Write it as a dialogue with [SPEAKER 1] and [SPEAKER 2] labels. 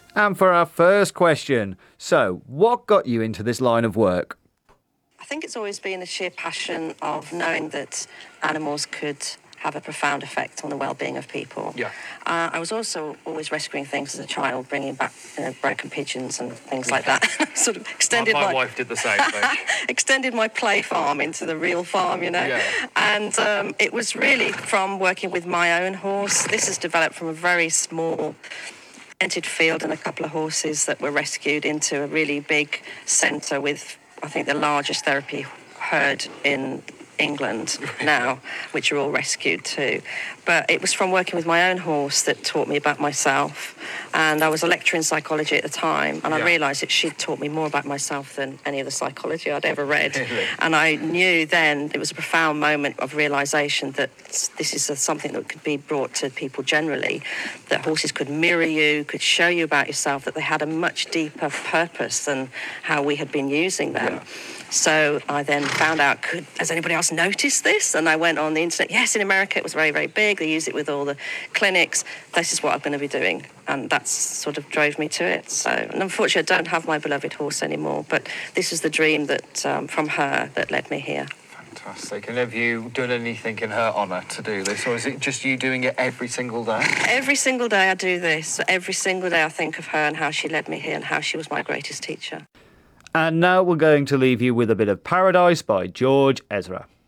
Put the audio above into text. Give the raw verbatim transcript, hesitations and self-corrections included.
[SPEAKER 1] And for our first question, so what got you into this line of work?
[SPEAKER 2] I think it's always been a sheer passion of knowing that animals could have a profound effect on the well-being of people.
[SPEAKER 3] Yeah.
[SPEAKER 2] Uh, I was also always rescuing things as a child, bringing back you know, broken pigeons and things like that. sort of extended
[SPEAKER 3] my, my
[SPEAKER 2] my
[SPEAKER 3] wife did the same thing.
[SPEAKER 2] extended my play farm into the real farm, you know.
[SPEAKER 3] Yeah.
[SPEAKER 2] And um, it was really from working with my own horse. This has developed from a very small entered field and a couple of horses that were rescued into a really big centre with, I think, the largest therapy herd in England now, which are all rescued too. But it was from working with my own horse that taught me about myself. And I was a lecturer in psychology at the time, and
[SPEAKER 3] Yeah.
[SPEAKER 2] I realised that she'd taught me more about myself than any of the psychology I'd ever read.
[SPEAKER 3] Really?
[SPEAKER 2] And I knew then it was a profound moment of realisation that this is a, something that could be brought to people generally, that horses could mirror you, could show you about yourself, that they had a much deeper purpose than how we had been using them.
[SPEAKER 3] Yeah.
[SPEAKER 2] So I then found out, could, has anybody else noticed this? And I went on the internet. Yes, in America it was very, very big. They use it with all the clinics. This is what I'm going to be doing. And that's sort of drove me to it. So, and unfortunately, I don't have my beloved horse anymore. But this is the dream that um, from her that led me here.
[SPEAKER 3] Fantastic. And have you done anything in her honour to do this, or is it just you doing it every single day?
[SPEAKER 2] Every single day I do this. Every single day I think of her and how she led me here and how she was my greatest teacher.
[SPEAKER 1] And now we're going to leave you with a bit of Paradise by George Ezra.